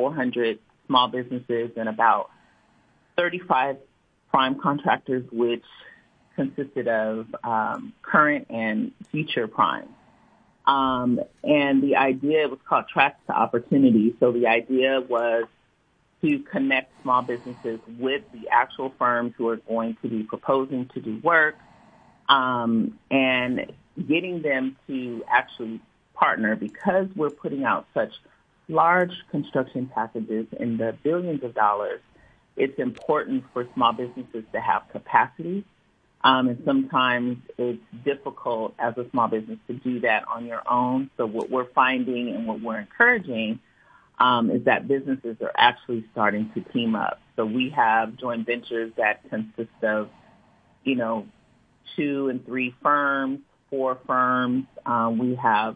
400 small businesses and about 35 prime contractors, which consisted of current and future prime. And the idea was called Tracks to Opportunity. So the idea was to connect small businesses with the actual firms who are going to be proposing to do work, and getting them to actually partner, because we're putting out such large construction packages in the billions of dollars. It's important for small businesses to have capacity. And sometimes it's difficult as a small business to do that on your own. So what we're finding and what we're encouraging is that businesses are actually starting to team up. So we have joint ventures that consist of, 2 and 3 firms, 4 firms. We have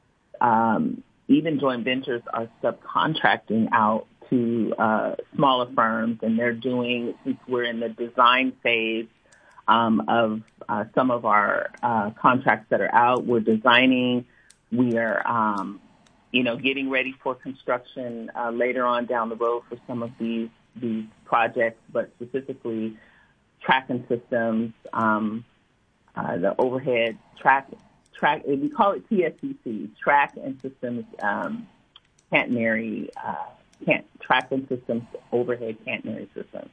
even joint ventures are subcontracting out to smaller firms, and they're doing, since we're in the design phase of some of our contracts that are out, we're designing. We are, getting ready for construction later on down the road for some of these projects, but specifically tracking systems, the overhead track, we call it TSCC, track and systems catenary, track and systems overhead catenary systems.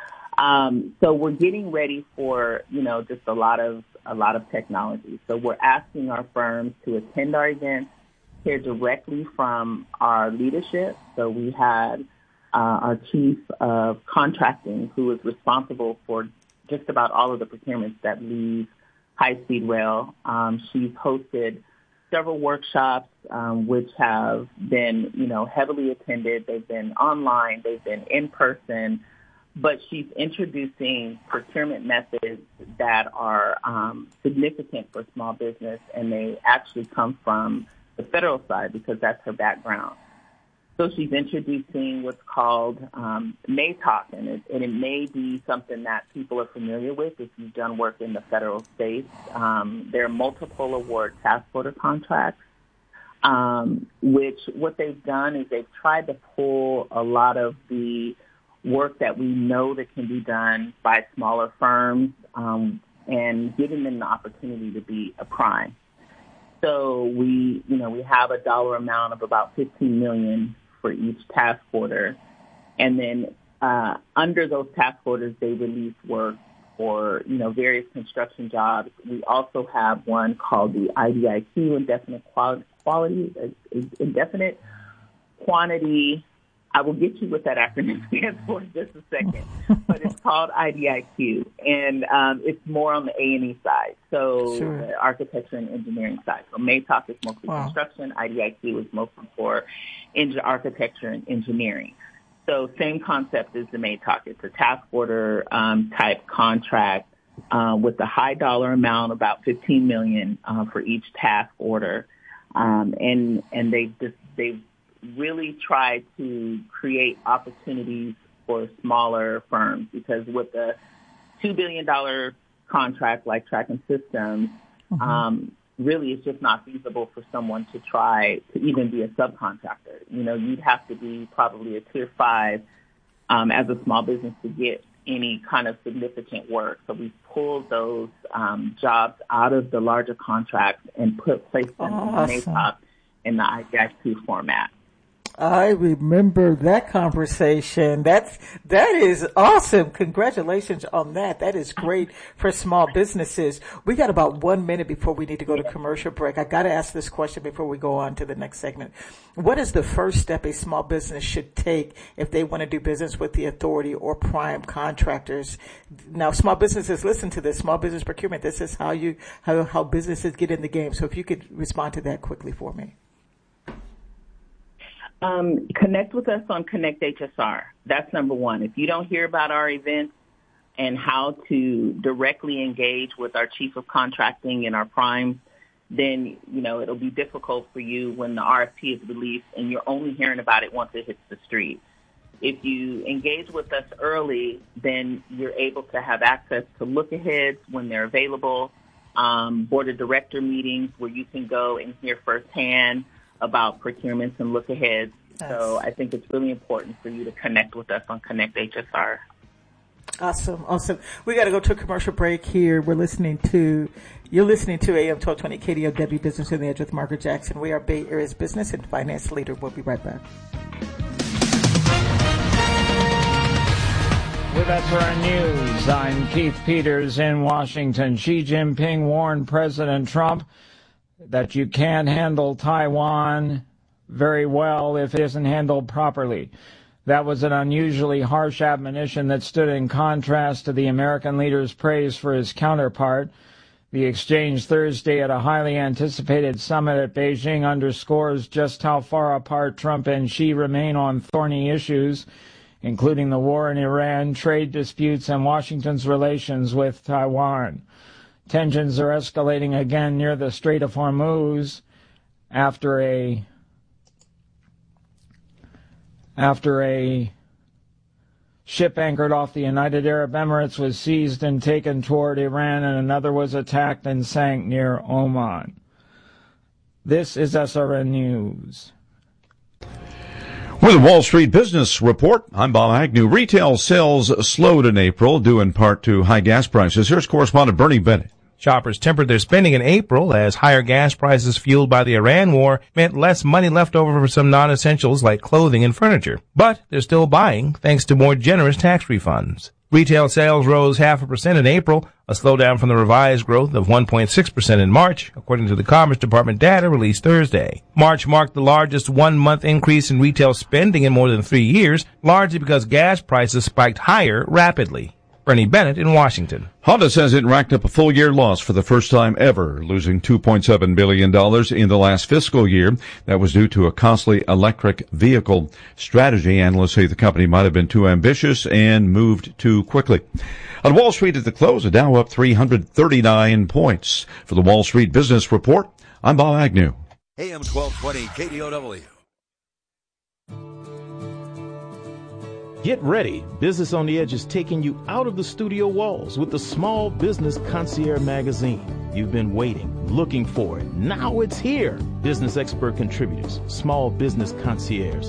So we're getting ready for, just a lot of technology. So we're asking our firms to attend our events, hear directly from our leadership. So we had our chief of contracting, who is responsible for just about all of the procurements that leave high-speed rail. She's hosted several workshops, which have been, heavily attended. They've been online, they've been in person, but she's introducing procurement methods that are significant for small business, and they actually come from the federal side because that's her background. So she's introducing what's called MATOC, and it may be something that people are familiar with if you've done work in the federal space. There are multiple award task order contracts, which what they've done is they've tried to pull a lot of the work that we know that can be done by smaller firms and giving them the opportunity to be a prime. So we have a dollar amount of about $15 million for each task order. And then under those task orders, they release work for, various construction jobs. We also have one called the IDIQ, indefinite quantity. I will get you what that acronym stands for in just a second, but it's called IDIQ, and it's more on the A&E side, so sure. The architecture and engineering side. So MATOC is mostly construction, IDIQ is mostly for architecture and engineering. So same concept as the MATOC. It's a task order type contract with a high dollar amount, about $15 million for each task order, and they've really try to create opportunities for smaller firms, because with a $2 billion contract like Tracking Systems, really it's just not feasible for someone to try to even be a subcontractor. You'd have to be probably a tier 5 as a small business to get any kind of significant work. So we pulled those jobs out of the larger contracts and placed them in the MATOC in the IDIQ format. I remember that conversation. That is awesome. Congratulations on that. That is great for small businesses. We got about 1 minute before we need to go to commercial break. I got to ask this question before we go on to the next segment. What is the first step a small business should take if they want to do business with the authority or prime contractors? Now, small businesses, listen to this. Small business procurement. This is how businesses get in the game. So if you could respond to that quickly for me. Connect with us on Connect HSR. That's number one. If you don't hear about our events and how to directly engage with our chief of contracting and our primes, then, it'll be difficult for you when the RFP is released and you're only hearing about it once it hits the street. If you engage with us early, then you're able to have access to look-aheads when they're available, board of director meetings where you can go and hear firsthand about procurements and look-aheads. Nice. So I think it's really important for you to connect with us on Connect HSR. Awesome. We got to go to a commercial break here. You're listening to AM 1220 KDOW Business on the Edge with Margaret Jackson. We are Bay Area's business and finance leader. We'll be right back. With Veteran News, I'm Keith Peters in Washington. Xi Jinping warned President Trump that you can't handle Taiwan very well if it isn't handled properly. That was an unusually harsh admonition that stood in contrast to the American leader's praise for his counterpart. The exchange Thursday at a highly anticipated summit at Beijing underscores just how far apart Trump and Xi remain on thorny issues, including the war in Iran, trade disputes, and Washington's relations with Taiwan. Tensions are escalating again near the Strait of Hormuz after a ship anchored off the United Arab Emirates was seized and taken toward Iran, and another was attacked and sank near Oman. This is SRN News. With the Wall Street Business Report, I'm Bob Agnew. Retail sales slowed in April, due in part to high gas prices. Here's correspondent Bernie Bennett. Shoppers tempered their spending in April as higher gas prices fueled by the Iran war meant less money left over for some non-essentials like clothing and furniture. But they're still buying thanks to more generous tax refunds. Retail sales rose 0.5% in April, a slowdown from the revised growth of 1.6% in March, according to the Commerce Department data released Thursday. March marked the largest one-month increase in retail spending in more than 3 years, largely because gas prices spiked higher rapidly. Bernie Bennett in Washington. Honda says it racked up a full-year loss for the first time ever, losing $2.7 billion in the last fiscal year. That was due to a costly electric vehicle strategy. Analysts say the company might have been too ambitious and moved too quickly. On Wall Street at the close, the Dow up 339 points. For the Wall Street Business Report, I'm Bob Agnew. AM 1220 KDOW. Get ready. Business on the Edge is taking you out of the studio walls with the Small Business Concierge magazine. You've been waiting, looking for it. Now it's here. Business expert contributors, Small Business Concierge,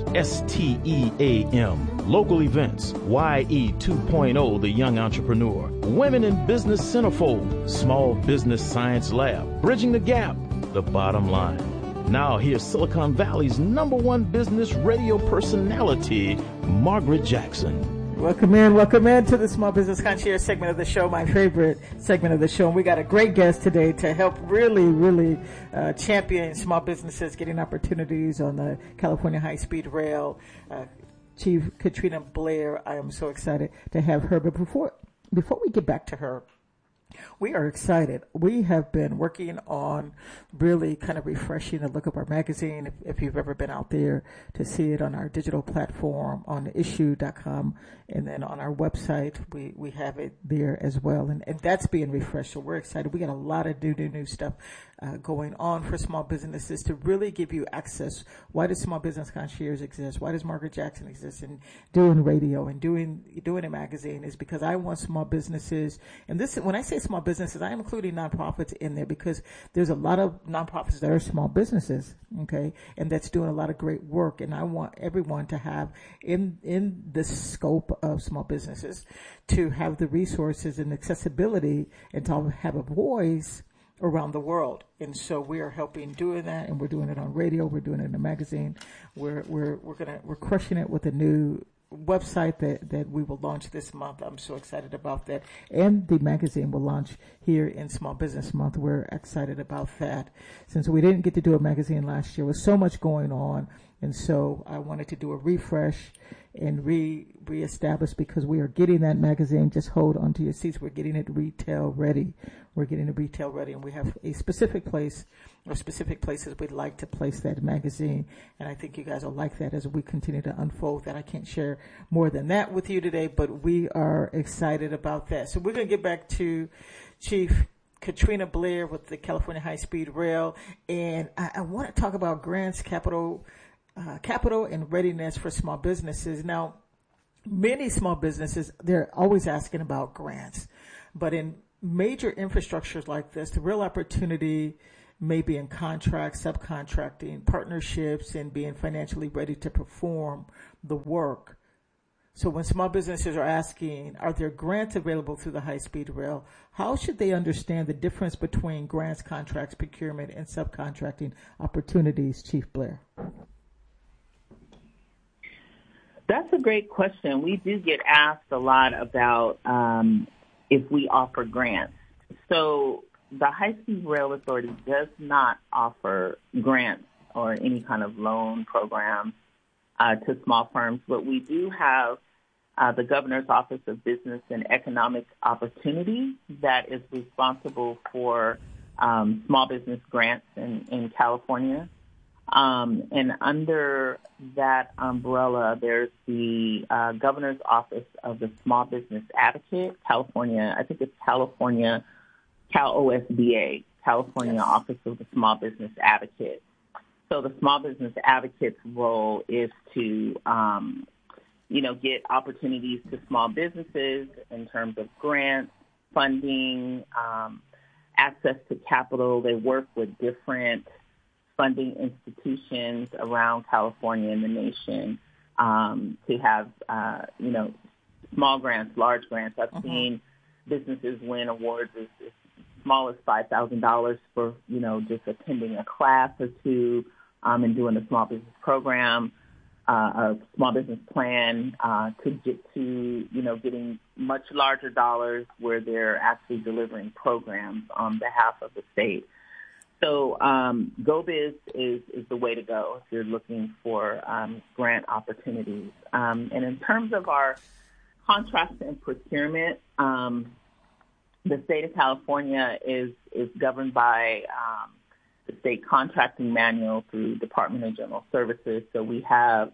STEAM, local events, YE 2.0, the young entrepreneur, Women in Business Centerfold, Small Business Science Lab, Bridging the Gap, the bottom line. Now here's Silicon Valley's #1 business radio personality, Margaret Jackson. Welcome in to the Small Business Concierge segment of the show, my favorite segment of the show. And we got a great guest today to help really champion small businesses getting opportunities on the California High-Speed Rail. Chief Katrina Blair, I am so excited to have her. But before we get back to her, we are excited. We have been working on really kind of refreshing the look of our magazine. If you've ever been out there to see it on our digital platform on issue.com, and then on our website, we have it there as well. And that's being refreshed. So we're excited. We got a lot of new stuff going on for small businesses to really give you access. Why does Small Business Concierge exist? Why does Margaret Jackson exist? And doing radio and doing a magazine is because I want small businesses. And this, when I say small businesses, I am including nonprofits in there because there's a lot of nonprofits that are small businesses, okay, and that's doing a lot of great work. And I want everyone to have in the scope of small businesses to have the resources and accessibility and to have a voice around the world. And so we are helping doing that, and we're doing it on radio, we're doing it in a magazine. We're crushing it with a new website that we will launch this month. I'm so excited about that. And the magazine will launch here in Small Business Month. We're excited about that. Since we didn't get to do a magazine last year with so much going on, and so I wanted to do a refresh and reestablish because we are getting that magazine. Just hold onto your seats. We're getting it retail ready. And we have a specific place or specific places we'd like to place that magazine. And I think you guys will like that as we continue to unfold that. I can't share more than that with you today, but we are excited about that. So we're going to get back to Chief Katrina Blair with the California High-Speed Rail. And I want to talk about grants, capital and readiness for small businesses. Now, many small businesses, they're always asking about grants. But in major infrastructures like this, the real opportunity maybe in contracts, subcontracting, partnerships, and being financially ready to perform the work. So when small businesses are asking, are there grants available through the high-speed rail, how should they understand the difference between grants, contracts, procurement, and subcontracting opportunities, Chief Blair? That's a great question. We do get asked a lot about if we offer grants. So the High-Speed Rail Authority does not offer grants or any kind of loan program to small firms, but we do have the Governor's Office of Business and Economic Opportunity that is responsible for small business grants in California. And under that umbrella, there's the Governor's Office of the Small Business Advocate, California. I think it's California, Cal-OSBA, California Office of the Small Business Advocate. So the Small Business Advocate's role is to, get opportunities to small businesses in terms of grants, funding, access to capital. They work with different funding institutions around California and the nation to have, small grants, large grants. I've seen businesses win awards as small as $5,000 for, just attending a class or two and doing a small business program, a small business plan to get to, getting much larger dollars where they're actually delivering programs on behalf of the state. So GoBiz is the way to go if you're looking for grant opportunities. And in terms of our contracts and procurement, the state of California is governed by the state contracting manual through Department of General Services. So we have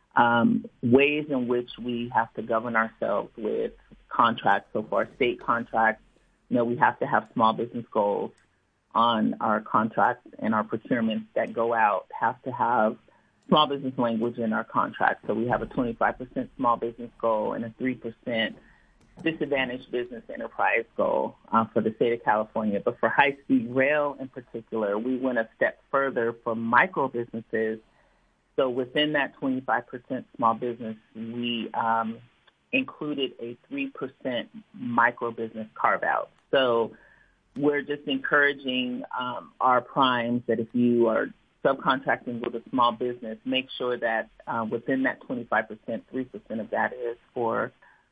ways in which we have to govern ourselves with contracts. So for our state contracts, we have to have small business goals on our contracts, and our procurements that go out have to have small business language in our contracts. So we have a 25% small business goal and a 3% disadvantaged business enterprise goal for the state of California. But for high-speed rail in particular, we went a step further for micro businesses. So within that 25% small business, we included a 3% micro business carve-out. So we're just encouraging our primes that if you are subcontracting with a small business, make sure that within that 25%, 3% of that is for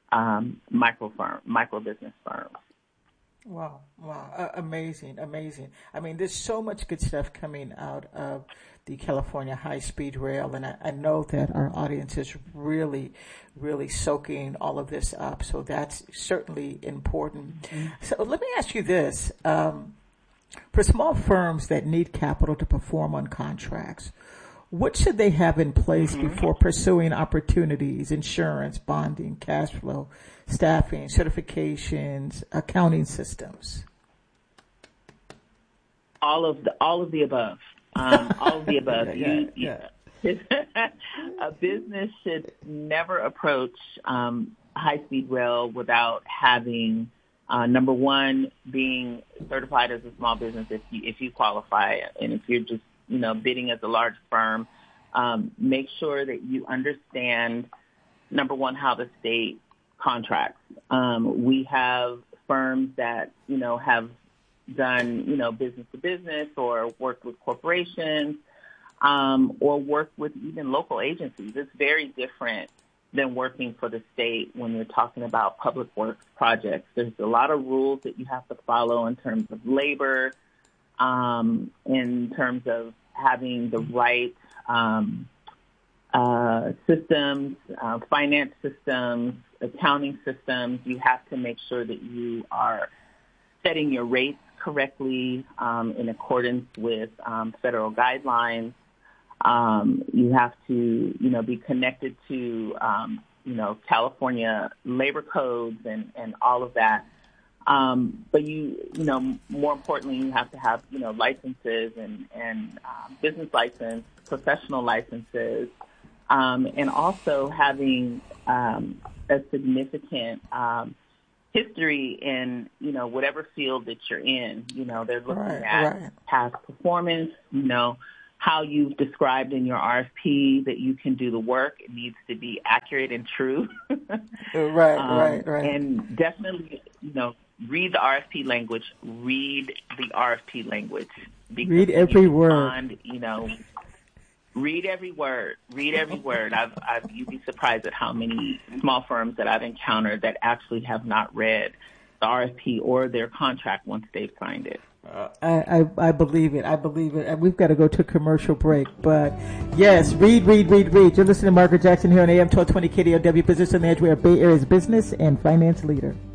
micro business firms. Wow. Amazing. I mean, there's so much good stuff coming out of the California high-speed rail, and I know that our audience is really, really soaking all of this up, so that's certainly important. Mm-hmm. So let me ask you this. For small firms that need capital to perform on contracts, what should they have in place before pursuing opportunities, insurance, bonding, cash flow, staffing, certifications, accounting systems? All of the above. All of the above. A business should never approach high-speed rail without having, number one, being certified as a small business if you qualify, and if you're just bidding as a large firm, make sure that you understand, number one, how the state contracts. We have firms that, have done, business to business or worked with corporations or worked with even local agencies. It's very different than working for the state when you're talking about public works projects. There's a lot of rules that you have to follow in terms of labor, in terms of having the right systems, finance systems, accounting systems. You have to make sure that you are setting your rates correctly in accordance with federal guidelines. You have to, be connected to, California labor codes and all of that. But more importantly, you have to have, licenses and business license, professional licenses, and also having a significant history in, whatever field that you're in. They're looking Right, at right. past performance, how you've described in your RFP that you can do the work. It needs to be accurate and true. Right. And definitely, read the RFP language. Read the RFP language. Read every word. Read every word. Read every word. You'd be surprised at how many small firms that I've encountered that actually have not read the RFP or their contract once they've signed it. I believe it. I believe it. And we've got to go to a commercial break. But yes, read. You're listening to Margaret Jackson here on AM 1220 KDOW, Business on the Edge. We are Bay Area's business and finance leader.